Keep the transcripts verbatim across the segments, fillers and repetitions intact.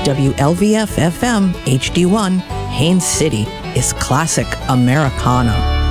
W L V F F M H D one, Haines City is classic Americana.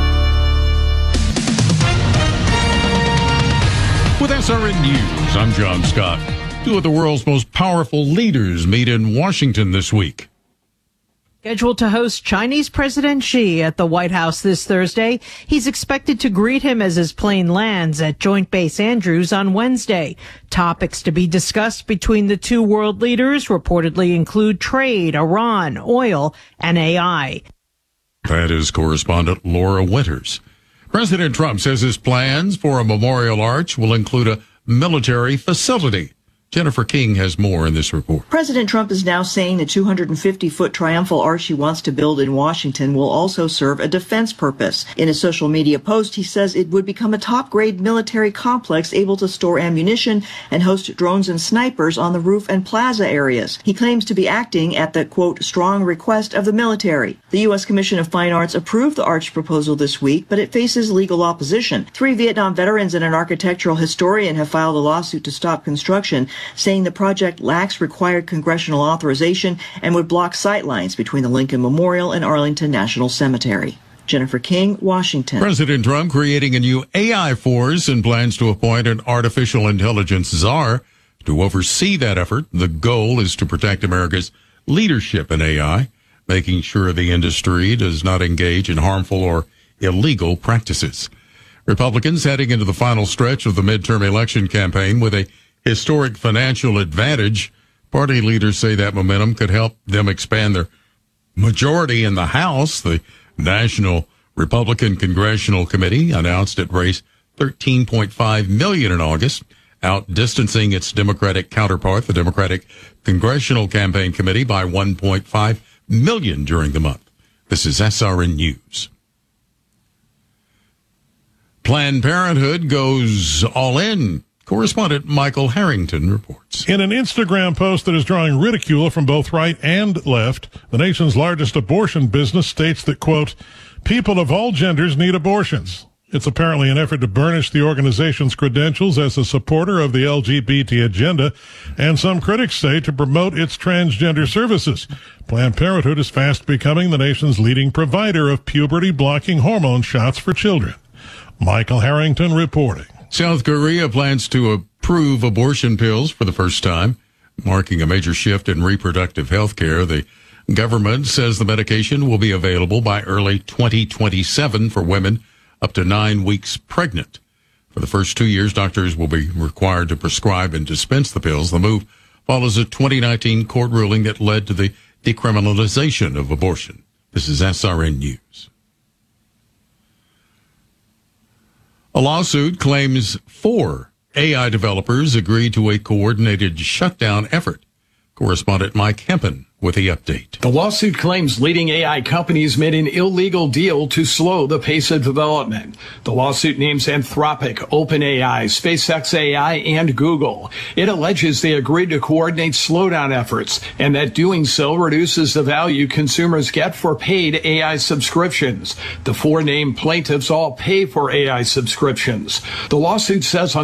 With S R N News, I'm John Scott. Two of the world's most powerful leaders meet in Washington this week. Scheduled to host Chinese President Xi at the White House this Thursday, he's expected to greet him as his plane lands at Joint Base Andrews on Wednesday. Topics to be discussed between the two world leaders reportedly include trade, Iran, oil, and A I. That is correspondent Laura Winters. President Trump says his plans for a memorial arch will include a military facility. Jennifer King has more in this report. President Trump is now saying the two hundred fifty foot triumphal arch he wants to build in Washington will also serve a defense purpose. In a social media post, he says it would become a top-grade military complex able to store ammunition and host drones and snipers on the roof and plaza areas. He claims to be acting at the, quote, strong request of the military. The U S Commission of Fine Arts approved the arch proposal this week, but it faces legal opposition. Three Vietnam veterans and an architectural historian have filed a lawsuit to stop construction, saying the project lacks required congressional authorization and would block sightlines between the Lincoln Memorial and Arlington National Cemetery. Jennifer King, Washington. President Trump creating a new A I force and plans to appoint an artificial intelligence czar to oversee that effort. The goal is to protect America's leadership in A I, making sure the industry does not engage in harmful or illegal practices. Republicans heading into the final stretch of the midterm election campaign with a historic financial advantage. Party leaders say that momentum could help them expand their majority in the House. The National Republican Congressional Committee announced it raised thirteen point five million dollars in August, outdistancing its Democratic counterpart, the Democratic Congressional Campaign Committee, by one point five million dollars during the month. This is S R N News. Planned Parenthood goes all in. Correspondent Michael Harrington reports. In an Instagram post that is drawing ridicule from both right and left, the nation's largest abortion business states that, quote, people of all genders need abortions. It's apparently an effort to burnish the organization's credentials as a supporter of the L G B T agenda, and some critics say to promote its transgender services. Planned Parenthood is fast becoming the nation's leading provider of puberty-blocking hormone shots for children. Michael Harrington reporting. South Korea plans to approve abortion pills for the first time, marking a major shift in reproductive health care. The government says the medication will be available by early twenty twenty-seven for women up to nine weeks pregnant. For the first two years, doctors will be required to prescribe and dispense the pills. The move follows a twenty nineteen court ruling that led to the decriminalization of abortion. This is S R N News. A lawsuit claims four A I developers agreed to a coordinated shutdown effort. Correspondent Mike Hempen with the update. The lawsuit claims leading A I companies made an illegal deal to slow the pace of development. The lawsuit names Anthropic, OpenAI, SpaceX A I, and Google. It alleges they agreed to coordinate slowdown efforts and that doing so reduces the value consumers get for paid A I subscriptions. The four named plaintiffs all pay for A I subscriptions. The lawsuit says on